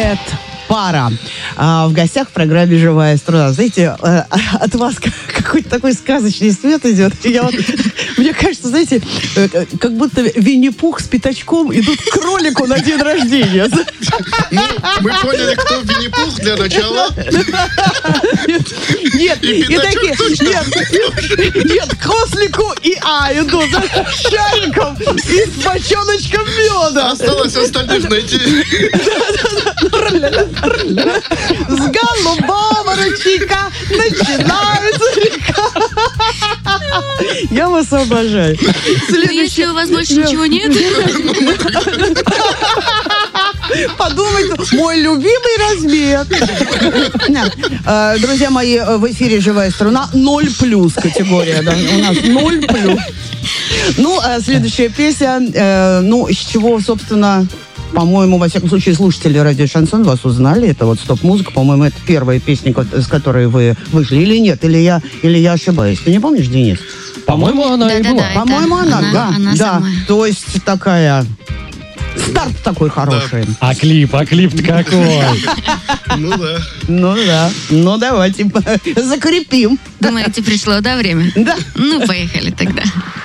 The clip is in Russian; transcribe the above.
дуэт. Пара. В гостях в программе «Живая струна». Знаете, от вас какой-то такой сказочный свет идет. Мне кажется, знаете, как будто Винни-Пух с Пятачком идут к кролику на день рождения. Ну, мы поняли, кто Винни-Пух для начала. Нет, и такие, нет, к ослику и идут с шариком и с бочоночком меда. Осталось остальных найти. С голубого ручейка начинается река. Я вас обожаю. Если у вас больше ничего нет... Подумайте, мой любимый размер. Друзья мои, в эфире «Живая струна» 0+ категория. Да? У нас 0+. Ну, следующая песня, с чего, собственно... По-моему, во всяком случае, слушатели радио «Шансон» вас узнали. Это вот «Стоп-музыка». По-моему, это первая песня, с которой вы вышли. Или нет? Или я ошибаюсь? Ты не помнишь, Денис? По-моему, она и была. По-моему, она, да. самая. То есть такая... Старт такой хороший. Да. А клип-то какой? Ну да. Ну, давайте закрепим. Думаете, пришло, да, время? Да. Ну, поехали тогда.